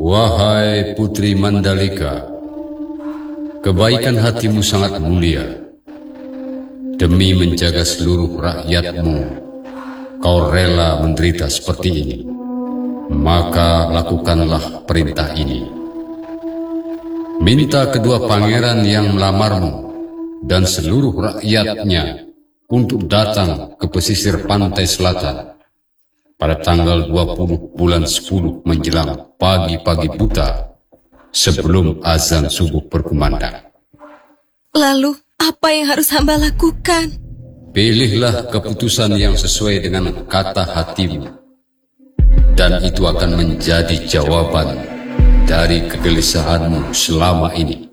Wahai Putri Mandalika, kebaikan hatimu sangat mulia. Demi menjaga seluruh rakyatmu, kau rela menderita seperti ini. Maka lakukanlah perintah ini. Minta kedua pangeran yang melamarmu dan seluruh rakyatnya untuk datang ke pesisir pantai selatan pada tanggal 20 bulan 10 menjelang pagi-pagi buta sebelum azan subuh berkumandang. Lalu, apa yang harus hamba lakukan? Pilihlah keputusan yang sesuai dengan kata hatimu, dan itu akan menjadi jawaban dari kegelisahanmu selama ini.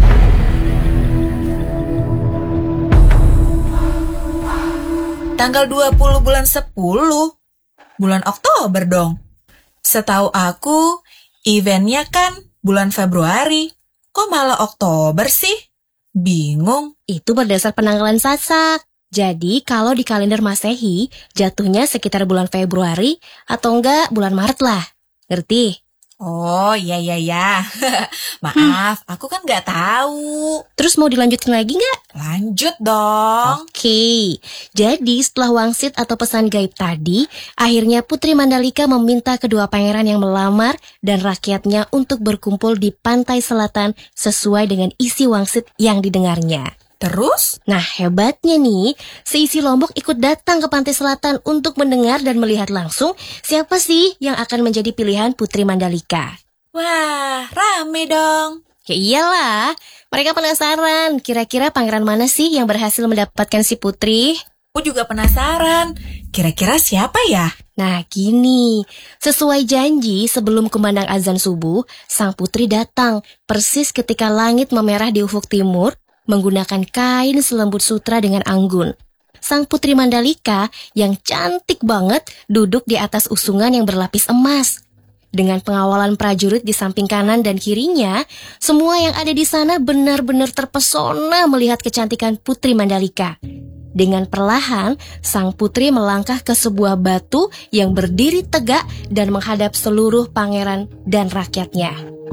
Tanggal 20 bulan 10? Bulan Oktober dong. Setahu aku, eventnya kan bulan Februari. Kok malah Oktober sih? Bingung. Itu berdasar penanggalan Sasak. Jadi kalau di kalender Masehi, jatuhnya sekitar bulan Februari atau enggak bulan Maret lah. Ngerti? Oh, ya. Maaf, aku kan nggak tahu. Terus mau dilanjutin lagi nggak? Lanjut dong. Oke, jadi setelah wangsit atau pesan gaib tadi, akhirnya Putri Mandalika meminta kedua pangeran yang melamar dan rakyatnya untuk berkumpul di pantai selatan sesuai dengan isi wangsit yang didengarnya. Terus? Nah, hebatnya nih, seisi Lombok ikut datang ke pantai selatan untuk mendengar dan melihat langsung siapa sih yang akan menjadi pilihan Putri Mandalika. Wah, rame dong. Ya iyalah, mereka penasaran kira-kira pangeran mana sih yang berhasil mendapatkan si Putri. Aku juga penasaran, kira-kira siapa ya? Nah gini, sesuai janji sebelum kumandang azan subuh, sang putri datang persis ketika langit memerah di ufuk timur menggunakan kain selembut sutra dengan anggun. Sang Putri Mandalika yang cantik banget duduk di atas usungan yang berlapis emas. Dengan pengawalan prajurit di samping kanan dan kirinya, semua yang ada di sana benar-benar terpesona melihat kecantikan Putri Mandalika. Dengan perlahan, sang putri melangkah ke sebuah batu yang berdiri tegak dan menghadap seluruh pangeran dan rakyatnya.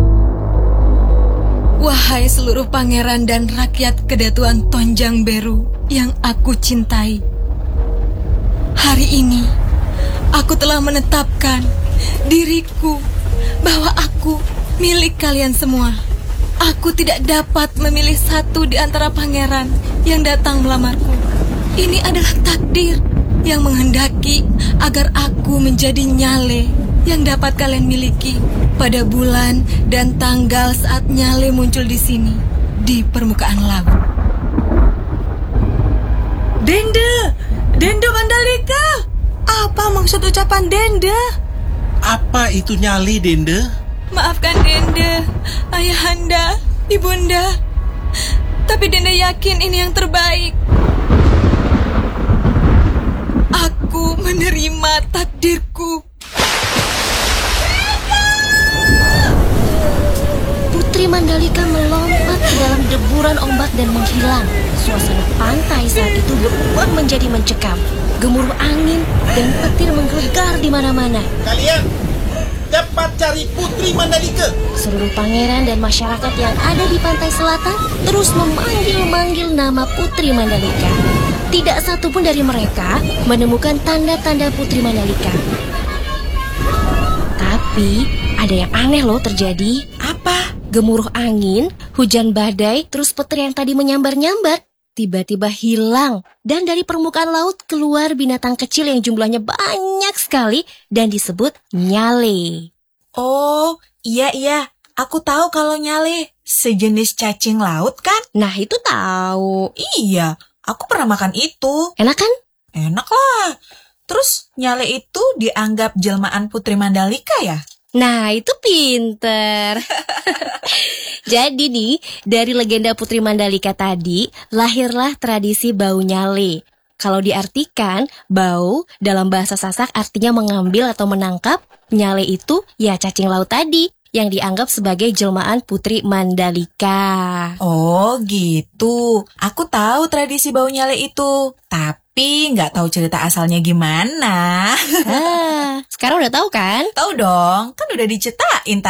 Wahai seluruh pangeran dan rakyat kedatuan Tonjang Beru yang aku cintai. Hari ini, aku telah menetapkan diriku bahwa aku milik kalian semua. Aku tidak dapat memilih satu di antara pangeran yang datang melamarku. Ini adalah takdir yang menghendaki agar aku menjadi nyale yang dapat kalian miliki pada bulan dan tanggal saat nyale muncul di sini, di permukaan laut. Dende Mandalika. Apa maksud ucapan Dende? Apa itu nyali, Dende? Maafkan Dende, Ayahanda, Ibunda. Tapi Dende yakin ini yang terbaik. Aku menerima takdirku. Putri Mandalika melompat ke dalam deburan ombak dan menghilang. Suasana pantai saat itu berubah menjadi mencekam. Gemuruh angin dan petir menggelegar di mana-mana. Kalian dapat cari Putri Mandalika. Seluruh pangeran dan masyarakat yang ada di pantai selatan terus memanggil-manggil nama Putri Mandalika. Tidak satupun dari mereka menemukan tanda-tanda Putri Mandalika. Tapi ada yang aneh loh terjadi. Apa? Gemuruh angin, hujan badai, terus petir yang tadi menyambar-nyambar tiba-tiba hilang. Dan dari permukaan laut keluar binatang kecil yang jumlahnya banyak sekali dan disebut nyale. Oh, iya. Aku tahu kalau nyale sejenis cacing laut kan? Nah itu tahu. Iya, aku pernah makan itu. Enak kan? Enak lah. Terus nyale itu dianggap jelmaan Putri Mandalika ya? Nah itu pinter. Jadi nih, dari legenda Putri Mandalika tadi, lahirlah tradisi bau nyale. Kalau diartikan, bau dalam bahasa Sasak artinya mengambil atau menangkap. Nyale itu ya cacing laut tadi, yang dianggap sebagai jelmaan Putri Mandalika. Oh gitu. Aku tahu tradisi bau nyale itu. Tapi nggak tahu cerita asalnya gimana. Sekarang udah tahu kan? Tahu dong, kan udah diceritain